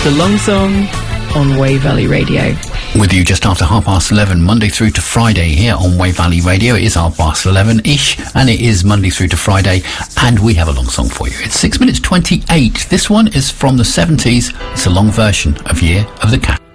The Long Song on Wave Valley Radio. With you just after 11:30, Monday through to Friday here on Wave Valley Radio. It is 11:30-ish, and it is Monday through to Friday, and we have a long song for you. It's 6 minutes 28. This one is from the 70s. It's a long version of Year of the Cat.